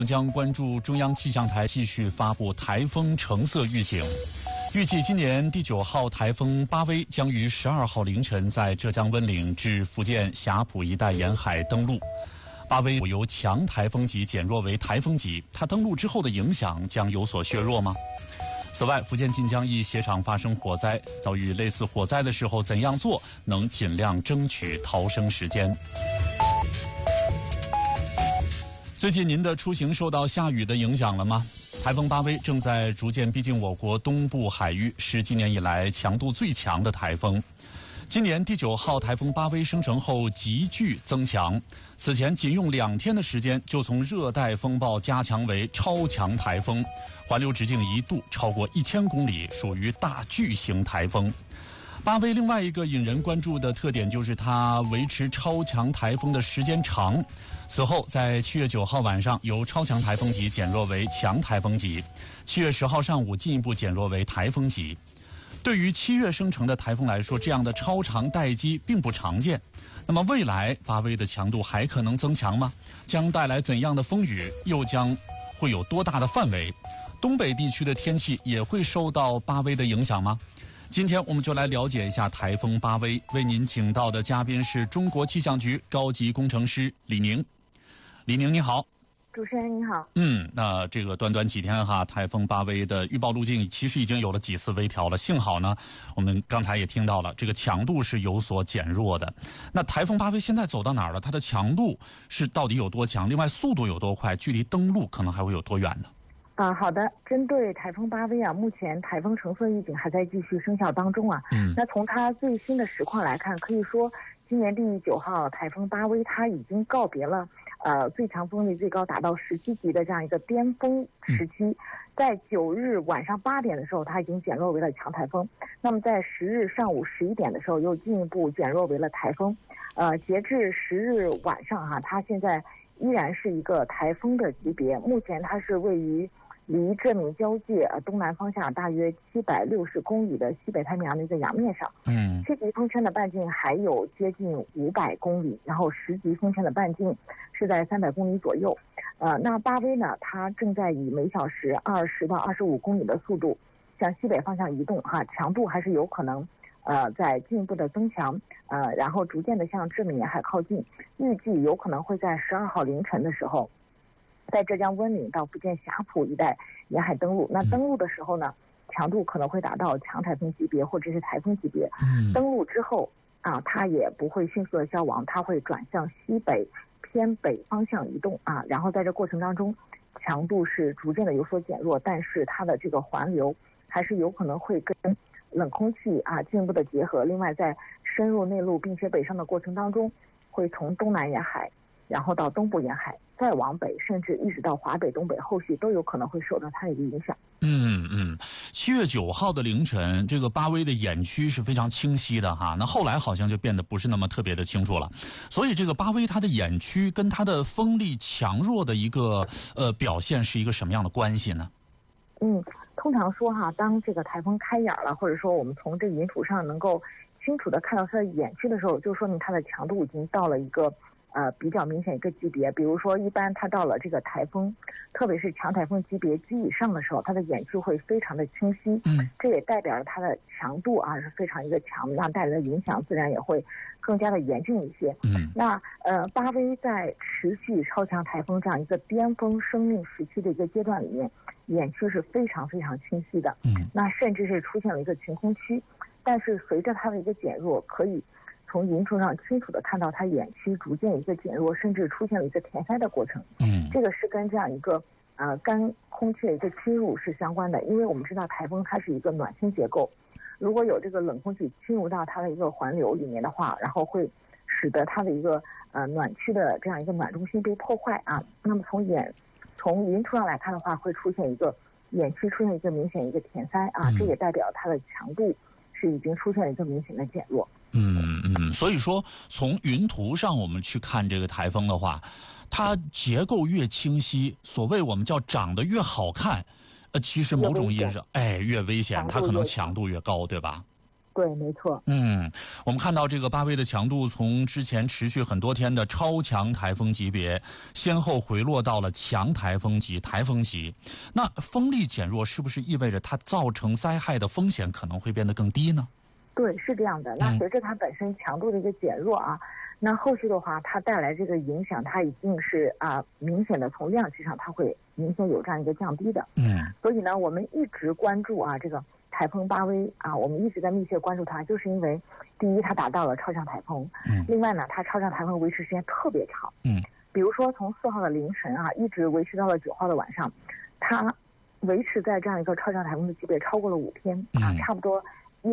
将关注中央气象台继续发布台风橙色预警，预计今年第9号台风巴威将于12号凌晨在浙江温岭至福建霞浦一带沿海登陆。巴威由强台风级减弱为台风级，它登陆之后的影响将有所削弱吗？此外，福建晋江一鞋厂发生火灾，遭遇类似火灾的时候怎样做能尽量争取逃生时间？最近您的出行受到下雨的影响了吗？台风巴威正在逐渐逼近我国东部海域，是今年以来强度最强的台风。今年第9号台风巴威生成后急剧增强，此前仅用2天的时间就从热带风暴加强为超强台风，环流直径一度超过1000公里，属于大巨型台风。巴威另外一个引人关注的特点就是它维持超强台风的时间长，此后在7月9号晚上由超强台风级减弱为强台风级，7月10号上午进一步减弱为台风级。对于7月生成的台风来说，这样的超长待机并不常见。那么未来巴威的强度还可能增强吗？将带来怎样的风雨？又将会有多大的范围？东北地区的天气也会受到巴威的影响吗？今天我们就来了解一下台风巴威。为您请到的嘉宾是中国气象局高级工程师李宁。李宁你好。 主持人你好。 那这个短短几天哈，台风巴威的预报路径其实已经有了几次微调了。幸好呢，我们刚才也听到了，这个强度是有所减弱的。那台风巴威现在走到哪儿了？它的强度是到底有多强？另外速度有多快？距离登陆可能还会有多远呢？ 好的，针对台风巴威啊，目前台风橙色预警还在继续生效当中啊。那从它最新的实况来看，可以说今年第9号台风巴威它已经告别了最强风力最高达到17级的这样一个巅峰时期，在9日晚上8点的时候，它已经减弱为了强台风。那么在10日上午11点的时候，又进一步减弱为了台风。截至10日晚上它现在依然是一个台风的级别。目前它是位于离浙闽交界东南方向大约760公里的西北太平洋的一个洋面上。7级风圈的半径还有接近500公里，然后10级风圈的半径是在300公里左右。那巴威呢，它正在以每小时20到25公里的速度向西北方向移动强度还是有可能在进一步的增强，然后逐渐的向浙闽沿海靠近，预计有可能会在12号凌晨的时候，在浙江温岭到福建霞浦一带沿海登陆。那登陆的时候呢，强度可能会达到强台风级别或者是台风级别。登陆之后它也不会迅速的消亡，它会转向西北偏北方向移动然后在这过程当中，强度是逐渐的有所减弱，但是它的这个环流还是有可能会跟冷空气进一步的结合。另外在深入内陆并且北上的过程当中，会从东南沿海然后到东部沿海，再往北，甚至一直到华北、东北，后续都有可能会受到它的一个影响。 7月9号的凌晨，这个巴威的眼区是非常清晰的那后来好像就变得不是那么特别的清楚了。所以这个巴威它的眼区跟它的风力强弱的一个表现是一个什么样的关系呢？ 通常说当这个台风开眼了，或者说我们从这个云图上能够清楚的看到它的眼区的时候，就说明它的强度已经到了一个比较明显一个级别。比如说一般它到了这个台风，特别是强台风级别及以上的时候，它的眼区会非常的清晰。这也代表了它的强度是非常一个强，那带来的影响自然也会更加的严峻一些。那巴威在持续超强台风这样一个巅峰生命时期的一个阶段里面，眼区是非常非常清晰的。那甚至是出现了一个晴空区，但是随着它的一个减弱，可以从云图上清楚的看到它眼区逐渐一个减弱，甚至出现了一个填塞的过程。这个是跟这样一个干空气的一个侵入是相关的。因为我们知道台风它是一个暖心结构，如果有这个冷空气侵入到它的一个环流里面的话，然后会使得它的一个暖区的这样一个暖中心被破坏那么从云图上来看的话，会出现一个眼区出现一个明显一个填塞这也代表它的强度是已经出现了一个明显的减弱。 所以说从云图上我们去看这个台风的话，它结构越清晰，所谓我们叫长得越好看，其实某种意义上越危险，它可能强度越高，对吧？ 对，没错。 我们看到这个巴威的强度从之前持续很多天的超强台风级别，先后回落到了强台风级、台风级。那风力减弱是不是意味着它造成灾害的风险可能会变得更低呢？ 对，是这样的。那随着它本身强度的一个减弱啊，那后续的话，它带来这个影响，它一定是明显的从量级上，它会明显有这样一个降低的。所以呢，我们一直关注这个台风巴威我们一直在密切关注它，就是因为第一，它达到了超强台风，另外呢，它超强台风维持时间特别长，比如说从4号的凌晨一直维持到了9号的晚上，它维持在这样一个超强台风的级别超过了5天差不多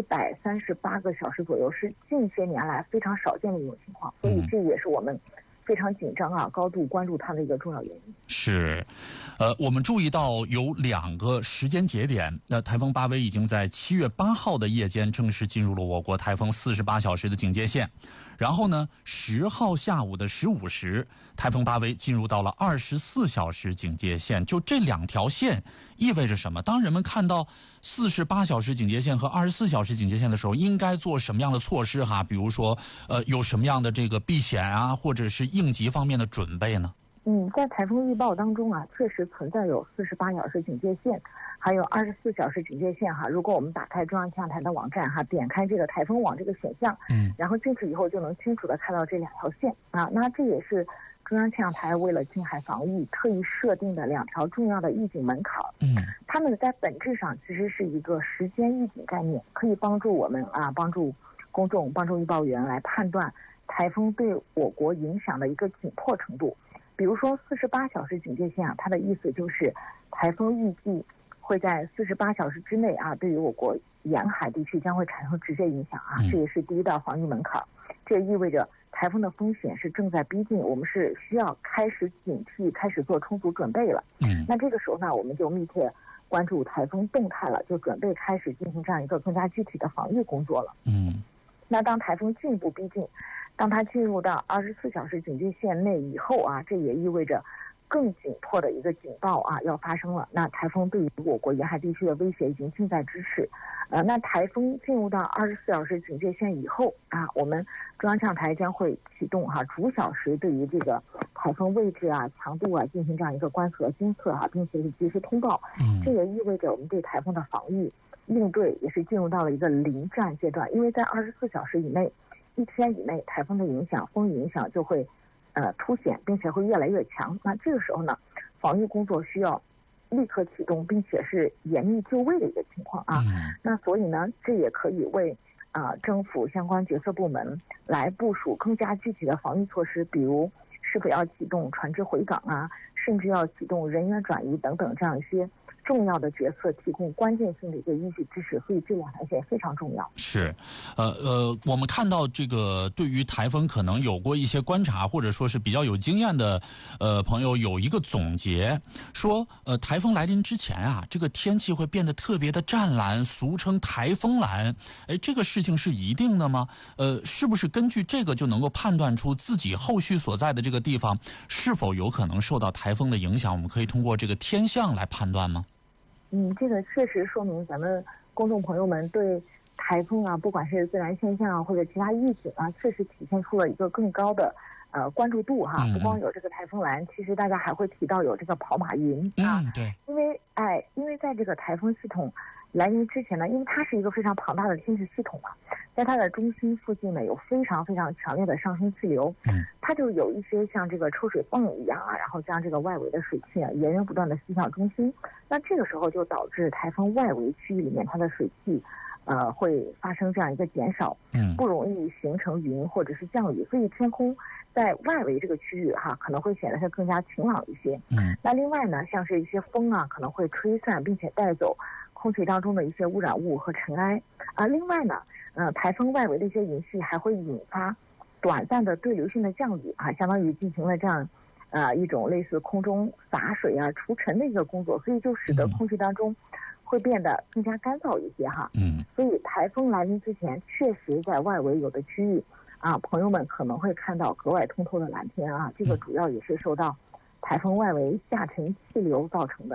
138个小时左右，是近些年来非常少见的一种情况，所以这也是我们非常紧张高度关注它的一个重要原因。 是，我们注意到有2个时间节点，台风巴威已经在7月8号的夜间正式进入了我国台风48小时的警戒线，然后呢，10号下午的15时，台风巴威进入到了24小时警戒线。就这2条线意味着什么？当人们看到48小时警戒线和24小时警戒线的时候，应该做什么样的措施比如说，有什么样的这个避险或者是应急方面的准备呢？ 在台风预报当中确实存在有48小时警戒线，还有24小时警戒线如果我们打开中央气象台的网站点开这个台风网这个选项，然后进去以后就能清楚的看到这2条线那这也是中央气象台为了近海防御特意设定的2条重要的预警门槛。它们在本质上其实是一个时间预警概念，可以帮助我们帮助公众、帮助预报员来判断台风对我国影响的一个紧迫程度。比如说48小时警戒线它的意思就是台风预计会在48小时之内对于我国沿海地区将会产生直接影响这也是第一道防御门槛。这意味着台风的风险是正在逼近，我们是需要开始警惕、开始做充足准备了。那这个时候呢，我们就密切关注台风动态了，就准备开始进行这样一个更加具体的防御工作了。那当台风进一步逼近，当它进入到24小时警戒线内以后这也意味着更紧迫的一个警报要发生了。那台风对于我国沿海地区的威胁已经近在咫尺。那台风进入到24小时警戒线以后我们中央气象台将会启动逐小时对于这个台风位置强度进行这样一个观测、监测并且是及时通报。这也意味着我们对台风的防御应对也是进入到了一个临战阶段，因为在24小时以内、1天以内，台风的影响、风雨影响就会凸显，并且会越来越强。那这个时候呢，防御工作需要立刻启动，并且是严密就位的一个情况那所以呢，这也可以为政府相关决策部门来部署更加具体的防御措施，比如是否要启动船只回港甚至要启动人员转移等等这样一些重要的决策，提供关键性的一个依据支持，所以这2条线非常重要。 是，我们看到这个对于台风可能有过一些观察，或者说是比较有经验的朋友有一个总结，说台风来临之前这个天气会变得特别的湛蓝，俗称台风蓝。这个事情是一定的吗？是不是根据这个就能够判断出自己后续所在的这个地方是否有可能受到台风的影响？我们可以通过这个天象来判断吗？ 这个确实说明咱们公众朋友们对台风不管是自然现象或者其他预警确实体现出了一个更高的关注度不光有这个台风蓝，其实大家还会提到有这个跑马云对， 因为在这个台风系统来临之前呢，因为它是一个非常庞大的天气系统在它的中心附近呢有非常非常强烈的上升气流，它就有一些像这个抽水泵一样然后将这个外围的水汽源源不断的吸向中心。那这个时候就导致台风外围区域里面它的水汽会发生这样一个减少，不容易形成云或者是降雨，所以天空在外围这个区域可能会显得它更加晴朗一些。那另外呢，像是一些风可能会吹散并且带走空气当中的一些污染物和尘埃另外呢台风外围的一些云系还会引发短暂的对流性的降雨相当于进行了这样一种类似空中洒水除尘的一个工作，所以就使得空气当中会变得更加干燥一些所以台风来临之前，确实在外围有的区域朋友们可能会看到格外通透的蓝天这个主要也是受到台风外围下沉气流造成的。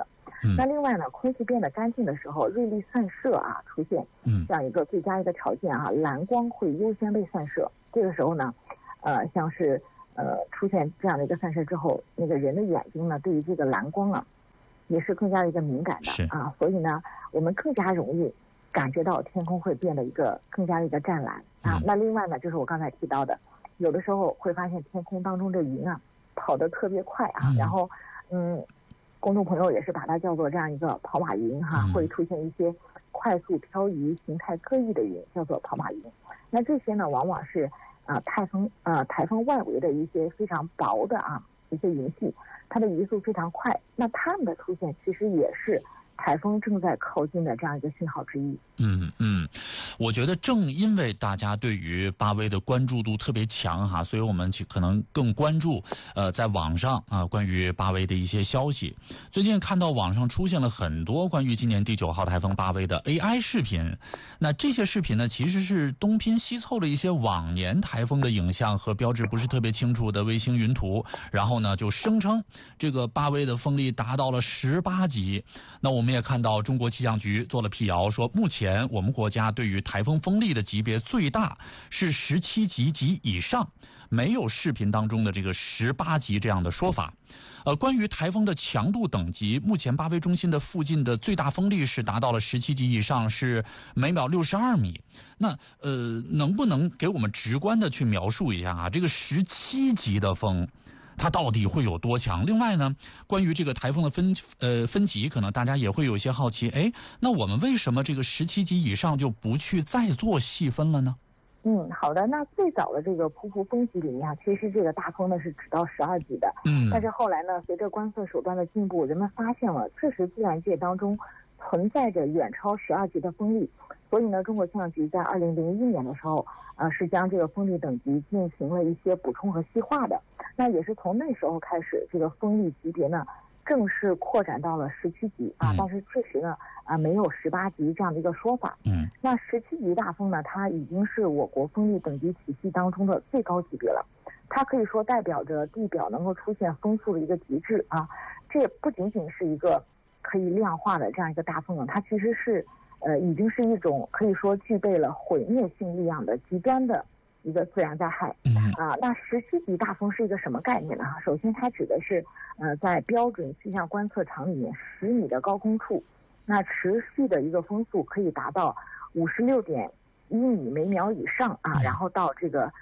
那另外呢，空气变得干净的时候，锐利散射出现这样一个最佳一个条件蓝光会优先被散射。这个时候呢，像是出现这样的一个散射之后，那个人的眼睛呢，对于这个蓝光也是更加的一个敏感的所以呢，我们更加容易感觉到天空会变得更加的一个湛蓝那另外呢，就是我刚才提到的，有的时候会发现天空当中的云跑得特别快然后公众朋友也是把它叫做这样一个跑马云会出现一些快速漂移、形态各异的云，叫做跑马云。那这些呢，往往是台风外围的一些非常薄的一些云系，它的移速非常快。那它们的出现其实也是台风正在靠近的这样一个信号之一。 我觉得正因为大家对于巴威的关注度特别强所以我们可能更关注在网上关于巴威的一些消息。最近看到网上出现了很多关于今年第9号台风巴威的 AI 视频，那这些视频呢，其实是东拼西凑了一些往年台风的影像和标志不是特别清楚的卫星云图，然后呢就声称这个巴威的风力达到了18级。那我们也看到中国气象局做了辟谣，说目前我们国家对于台风风力的级别最大是17级及以上，没有视频当中的这个18级这样的说法。关于台风的强度等级，目前巴威中心的附近的最大风力是达到了17级以上，是每秒62米。那能不能给我们直观的去描述一下这个17级的风它到底会有多强？另外呢，关于这个台风的分级，可能大家也会有一些好奇，那我们为什么这个17级以上就不去再做细分了呢？ 好的。那最早的这个瀑布风级里面其实这个大风呢是只到12级的。但是后来呢，随着观测手段的进步，人们发现了确实自然界当中存在着远超12级的风力。所以呢，中国气象局在2001年的时候是将这个风力等级进行了一些补充和细化的。那也是从那时候开始，这个风力级别呢正式扩展到了17级但是确实呢没有18级这样的一个说法。那17级大风呢，它已经是我国风力等级体系当中的最高级别了。它可以说代表着地表能够出现风速的一个极致这不仅仅是一个可以量化的这样一个大风它其实是已经是一种可以说具备了毁灭性力量的极端的一个自然灾害。那17级大风是一个什么概念呢？首先它指的是在标准气象观测场里面10米的高空处，那持续的一个风速可以达到56.1米每秒以上然后到这个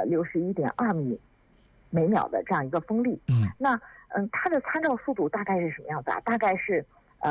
61.2米每秒的这样一个风力。那它的参照速度大概是什么样子大概是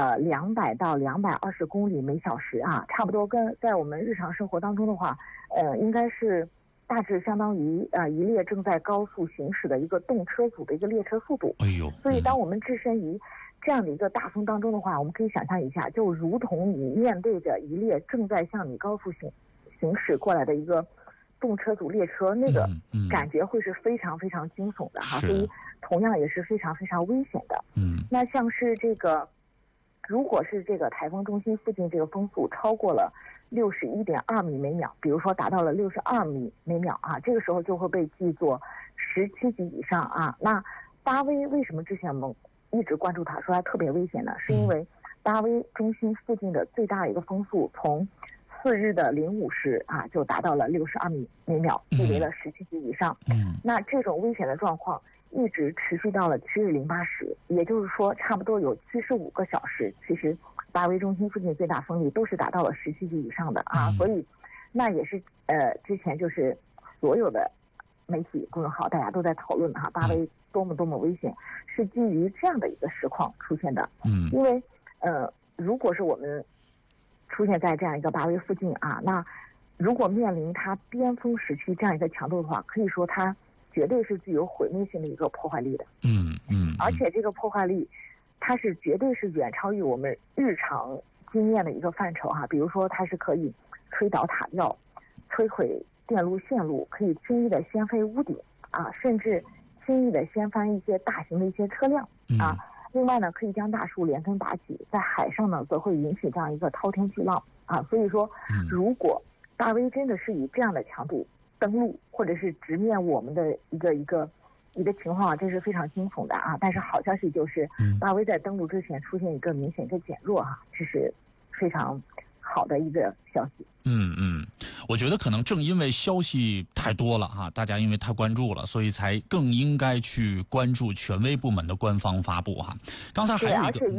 200到220公里每小时差不多跟在我们日常生活当中的话应该是大致相当于一列正在高速行驶的一个动车组的一个列车速度。所以当我们置身于这样的一个大风当中的话，我们可以想象一下，就如同你面对着一列正在向你高速行驶过来的一个动车组列车，那个感觉会是非常非常惊悚的所以同样也是非常非常危险的。那像是这个如果是这个台风中心附近这个风速超过了61.2米每秒，比如说达到了62米每秒这个时候就会被记作17级以上那巴威为什么之前我们一直关注它说它特别危险呢？是因为巴威中心附近的最大的一个风速从4日的0:50时就达到了62米每秒，即为了17级以上。那这种危险的状况一直持续到了7日08时，也就是说差不多有75个小时，其实巴威中心附近最大风力都是达到了17级以上的所以那也是之前就是所有的媒体公众号大家都在讨论巴威多么多么危险，是基于这样的一个实况出现的。因为如果是我们出现在这样一个巴威附近那如果面临它边锋时期这样一个强度的话，可以说它绝对是具有毁灭性的一个破坏力的。而且这个破坏力它是绝对是远超于我们日常经验的一个范畴比如说它是可以吹倒塔吊、摧毁电路线路，可以轻易的掀飞屋顶甚至轻易的掀翻一些大型的一些车辆另外呢，可以将大树连根拔起，在海上呢则会引起这样一个滔天巨浪所以说如果巴威真的是以这样的强度登陆，或者是直面我们的一个一个情况，这是非常惊悚的啊。但是好消息就是巴威在登陆之前出现一个明显的减弱哈，这是非常好的一个消息。 我觉得可能正因为消息太多了哈，大家因为太关注了，所以才更应该去关注权威部门的官方发布哈。刚才还有一个。